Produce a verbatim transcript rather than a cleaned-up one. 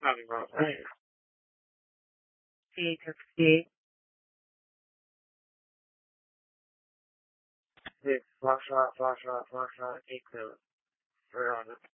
talking about right. T sixty six flashlight, flashlight, flashlight, equal three hundred.